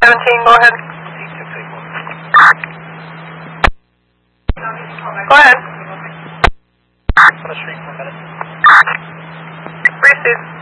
17, go ahead. Go ahead. On the street for a minute. Free, Steve.